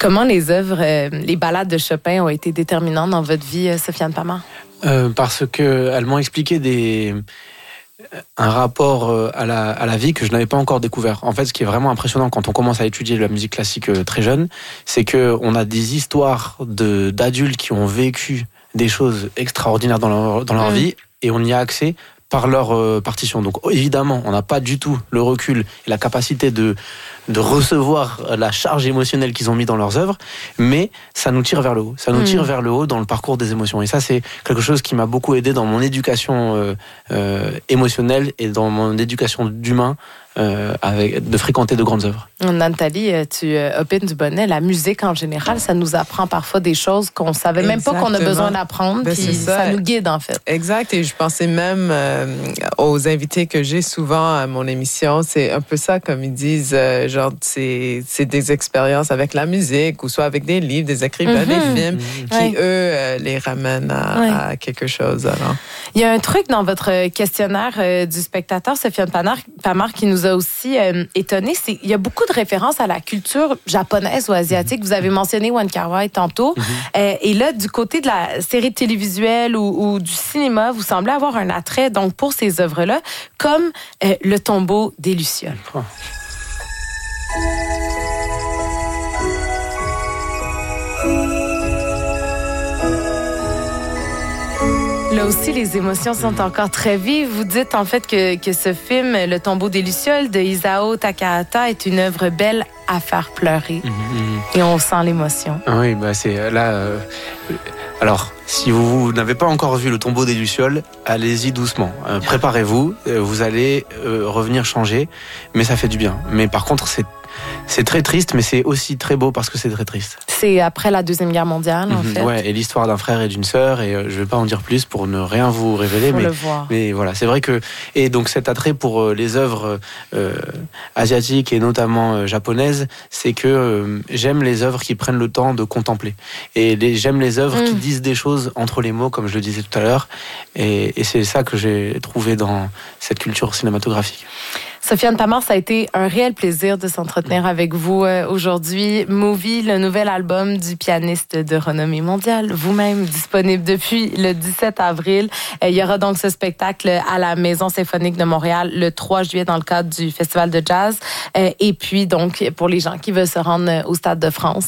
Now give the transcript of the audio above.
Comment les œuvres, les ballades de Chopin ont été déterminantes dans votre vie, Sofiane Pamart? Parce qu'elles m'ont expliqué un rapport à la vie que je n'avais pas encore découvert. En fait, ce qui est vraiment impressionnant quand on commence à étudier la musique classique très jeune, c'est qu'on a des histoires d'adultes qui ont vécu des choses extraordinaires dans leur vie, et on y a accès par leur partition. Donc évidemment, on n'a pas du tout le recul et la capacité de recevoir la charge émotionnelle qu'ils ont mis dans leurs œuvres, mais ça nous tire vers le haut. Ça nous tire vers le haut dans le parcours des émotions. Et ça, c'est quelque chose qui m'a beaucoup aidé dans mon éducation émotionnelle et dans mon éducation d'humain, de fréquenter de grandes œuvres. Nathalie, tu opines du bonnet. La musique, en général, ça nous apprend parfois des choses qu'on ne savait même pas qu'on a besoin d'apprendre. Puis ça nous guide, en fait. Exact. Et je pensais même aux invités que j'ai souvent à mon émission. C'est un peu ça, comme ils disent, genre, c'est des expériences avec la musique, ou soit avec des livres, des écrivains, des films, qui, eux, les ramènent à quelque chose. Alors. Il y a un truc dans votre questionnaire du spectateur, Sofiane Pamart, qui nous a aussi étonné. Il y a beaucoup de références à la culture japonaise ou asiatique. Vous avez mentionné Wong Kar-wai tantôt. Et là, du côté de la série télévisuelle ou du cinéma, vous semblez avoir un attrait donc pour ces œuvres-là, comme Le tombeau des Lucioles. Là aussi, les émotions sont encore très vives. Vous dites en fait que ce film, Le tombeau des Lucioles, de Isao Takahata, est une œuvre belle à faire pleurer. Et on sent l'émotion. Oui, c'est là... Alors, si vous n'avez pas encore vu Le tombeau des Lucioles, allez-y doucement. Préparez-vous, vous allez revenir changer, mais ça fait du bien. Mais par contre, c'est très triste, mais c'est aussi très beau parce que c'est très triste. C'est après la Deuxième Guerre mondiale, en fait. Ouais, et l'histoire d'un frère et d'une sœur, et je vais pas en dire plus pour ne rien vous révéler, mais voilà, c'est vrai que... Et donc cet attrait pour les œuvres asiatiques et notamment japonaises, c'est que j'aime les œuvres qui prennent le temps de contempler. Et j'aime les œuvres qui disent des choses entre les mots, comme je le disais tout à l'heure, et c'est ça que j'ai trouvé dans cette culture cinématographique. Sofiane Pamart, ça a été un réel plaisir de s'entretenir avec vous aujourd'hui. Movie, le nouvel album du pianiste de renommée mondiale, vous-même, disponible depuis le 17 avril. Il y aura donc ce spectacle à la Maison symphonique de Montréal le 3 juillet dans le cadre du Festival de jazz. Et puis, donc, pour les gens qui veulent se rendre au Stade de France,